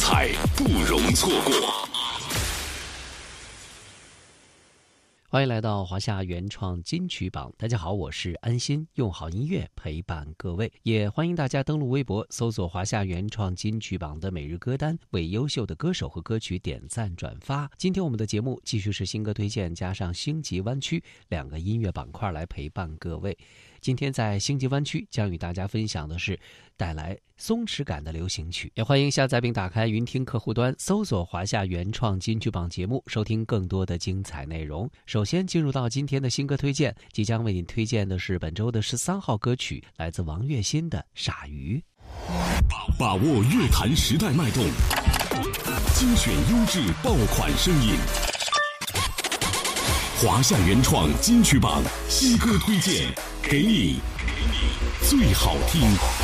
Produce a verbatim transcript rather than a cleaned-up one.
彩不容错过。 欢迎来到华夏原创金曲榜，大家好，我是安心，用好音乐陪伴各位，也欢迎大家登录微博搜索华夏原创金曲榜的每日歌单，为优秀的歌手和歌曲点赞转发。今天我们的节目继续是新歌推荐加上星级湾区两个音乐板块来陪伴各位。今天在星级湾区将与大家分享的是带来松弛感的流行曲，也欢迎下载并打开云听客户端，搜索华夏原创金曲榜节目，收听更多的精彩内容。首先进入到今天的新歌推荐，即将为您推荐的是本周的十三号歌曲，来自王栎鑫的《傻鱼》。 把握乐坛时代脉动，精选优质爆款声音。华夏原创金曲榜新歌推荐，给你最好听。